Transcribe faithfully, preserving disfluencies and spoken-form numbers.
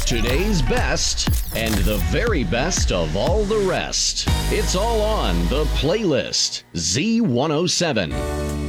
Today's best and the very best of all the rest. It's all on the playlist. Z one oh seven.